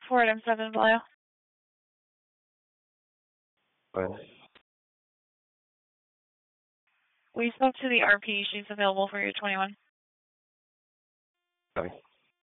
Ford M7 Vallejo. Well, We spoke to the RP. She's available for your 21. okay.